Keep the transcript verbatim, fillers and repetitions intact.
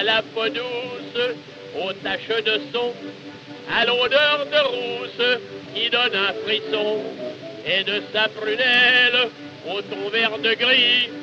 à la peau douce, aux taches de son, à l'odeur de rousse qui donne un frisson, et de sa prunelle au ton vert de gris,